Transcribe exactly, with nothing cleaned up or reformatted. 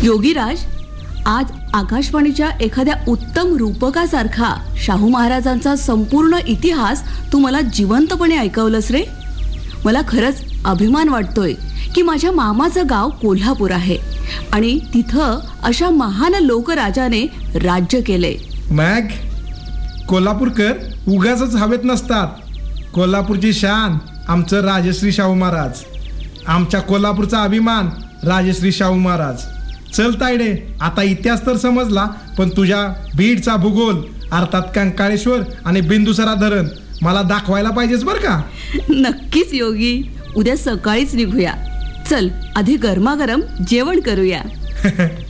योगीराज, आज आकाशवाणीच्या एखाद्या उत्तम रूपकासारखा शाहू महाराजांचा संपूर्ण इतिहास तू मला जिवंतपणे ऐकवलंस रे. मला खरंच अभिमान वाटतोय की माझ्या मामाचं गाव कोल्हापूर आहे आणि तिथं अशा महान लोकराजाने राज्य केले. मॅग, कोल्हापूरकर उगाचच हवेत नसतात. कोल्हापूरची शान आमचं राजश्री शाहू महाराज. आमच्या कोल्हापूरचा अभिमान राजश्री शाहू महाराज. चल तायडे, आता इतिहास तर समजला, पण तुझ्या बीडचा भूगोल अर्थात कंकाळेश्वर आणि बिंदुसरा धरण मला दाखवायला पाहिजेच बरं का. नक्कीच योगी, उद्या सकाळीच निघूया. चल, आधी गरमागरम जेवण करूया.